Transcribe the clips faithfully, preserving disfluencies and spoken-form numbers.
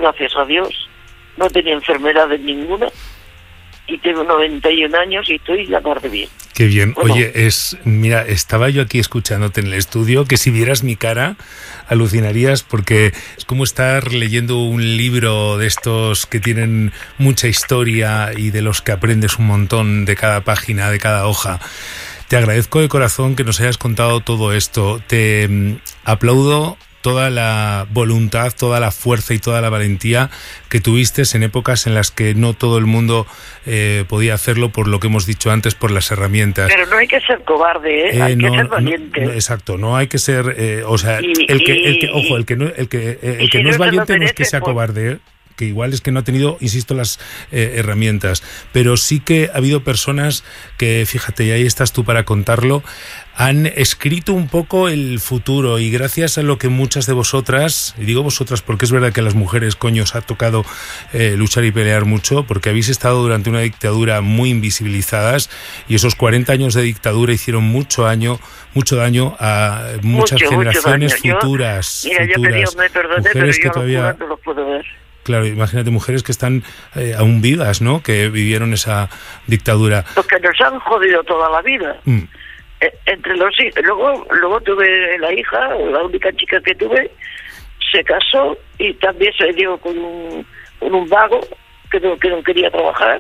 gracias a Dios. No tenía enfermedades ninguna. Y tengo noventa y un años y estoy la mar de bien. Qué bien. Bueno. Oye, es mira, estaba yo aquí escuchándote en el estudio, que si vieras mi cara, alucinarías, porque es como estar leyendo un libro de estos que tienen mucha historia y de los que aprendes un montón de cada página, de cada hoja. Te agradezco de corazón que nos hayas contado todo esto. Te mm, aplaudo toda la voluntad, toda la fuerza y toda la valentía que tuviste en épocas en las que no todo el mundo eh, podía hacerlo, por lo que hemos dicho antes, por las herramientas. Pero no hay que ser cobarde, ¿eh? Eh, hay no, que ser valiente. No, no, exacto, no hay que ser, eh, o sea, y, el que, y, el que, ojo, el que no, el que, eh, el que si no es no valiente merece, no es que sea pues... cobarde, ¿eh? Que igual es que no ha tenido, insisto, las eh, herramientas, pero sí que ha habido personas que, fíjate, y ahí estás tú para contarlo, han escrito un poco el futuro, y gracias a lo que muchas de vosotras, y digo vosotras porque es verdad que a las mujeres, coño, os ha tocado eh, luchar y pelear mucho, porque habéis estado durante una dictadura muy invisibilizadas, y esos cuarenta años de dictadura hicieron mucho daño, mucho daño a muchas mucho, generaciones mucho daño. futuras, Yo, mira, futuras, yo pedí, me perdone, mujeres pero que yo todavía... no lo puedo ver. Claro, imagínate, mujeres que están eh, aún vivas, ¿no? Que vivieron esa dictadura. Los que nos han jodido toda la vida. Mm. Eh, entre los luego luego tuve la hija, la única chica que tuve, se casó y también se dio con un, con un vago que no, que no quería trabajar.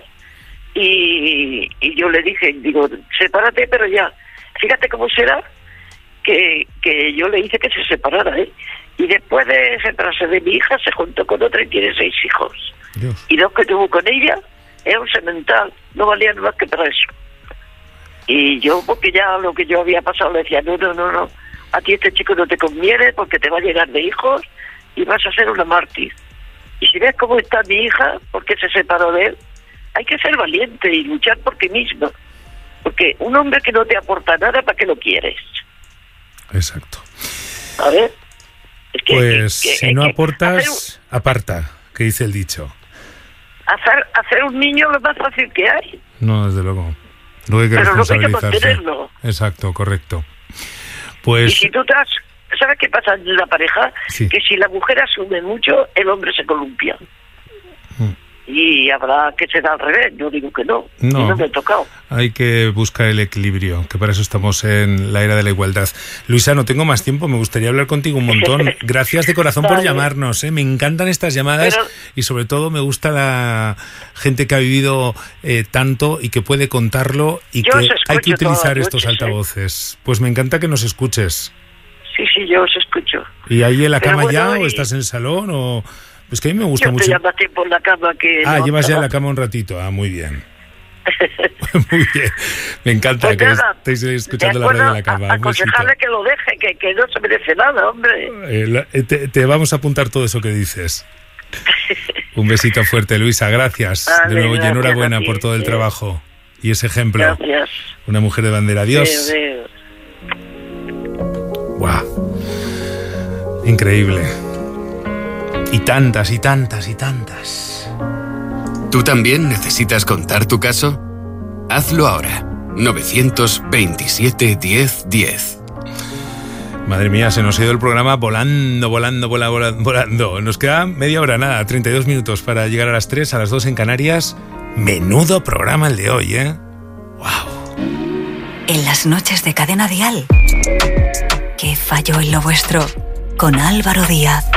Y, y yo le dije, digo, sepárate, pero ya. Fíjate cómo será que, que yo le hice que se separara, ¿eh? Y después de separarse de mi hija, se juntó con otra y tiene seis hijos. Dios. Y dos que tuvo con ella, era un semental, no valían más que para eso. Y yo, porque ya lo que yo había pasado, le decía, no, no, no, no, a ti este chico no te conviene porque te va a llenar de hijos y vas a ser una mártir. Y si ves cómo está mi hija, porque se separó de él, hay que ser valiente y luchar por ti mismo. Porque un hombre que no te aporta nada, ¿para qué lo quieres? Exacto. A ver... Es que, pues que, que, si no que aportas, un, aparta, que dice el dicho. Hacer, hacer un niño lo más fácil que hay. No, desde luego. No hay que Pero luego hay que responsabilizarse. mantenerlo. Exacto, correcto. Pues... Y si tú estás... ¿Sabes qué pasa en la pareja? Sí. Que si la mujer asume mucho, el hombre se columpia. Mm. Y habrá que ser al revés. Yo digo que no. No, y no me ha tocado. Hay que buscar el equilibrio, que para eso estamos en la era de la igualdad. Luisa, no tengo más tiempo, me gustaría hablar contigo un montón. Gracias de corazón por vale. llamarnos, ¿eh? Me encantan estas llamadas. Pero... y sobre todo me gusta la gente que ha vivido eh, tanto y que puede contarlo y yo que hay que utilizar estos noches, altavoces. ¿eh? Pues me encanta que nos escuches. Sí, sí, yo os escucho. ¿Y ahí en la Pero cama bueno, ya y... o estás en el salón o...? Pues que a mí me gusta yo mucho. Yo te llamo tiempo en la cama que... Ah, no, llevas no. ya en la cama un ratito. Ah, muy bien. Muy bien. Me encanta pues que nada, estéis escuchando la radio en la cama. Aconsejarle que lo deje, que, que no se merece nada, hombre. Eh, te, te vamos a apuntar todo eso que dices. Un besito fuerte, Luisa. Gracias. Vale, de nuevo, gracias, y enhorabuena por todo el sí. trabajo y ese ejemplo. Gracias. Una mujer de bandera. Adiós. Sí, adiós. Wow. Increíble. Y tantas, y tantas, y tantas. ¿Tú también necesitas contar tu caso? Hazlo ahora. nueve veintisiete, diez, diez. Madre mía, se nos ha ido el programa volando, volando, volando, volando. Nos queda media hora, nada, treinta y dos minutos para llegar a las tres, a las dos en Canarias. Menudo programa el de hoy, ¿eh? ¡Wow! En las noches de Cadena Dial. ¿Qué falló en lo vuestro? Con Álvaro Díaz.